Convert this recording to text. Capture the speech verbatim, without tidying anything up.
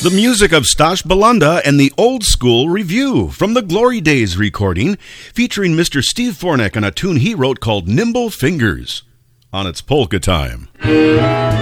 The music of Stash Belanda and the Old School Review from the Glory Days recording, featuring Mister Steve Fornek on a tune he wrote called Nimble Fingers. On its polka time.